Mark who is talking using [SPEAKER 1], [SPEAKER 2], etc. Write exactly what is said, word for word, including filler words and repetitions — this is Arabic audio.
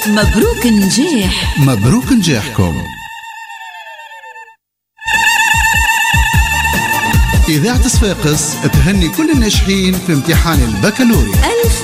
[SPEAKER 1] مبروك نجاح.
[SPEAKER 2] مبروك نجاحكم. إذاعة صفاقس تهني كل الناجحين في امتحان البكالوريا.
[SPEAKER 1] ألف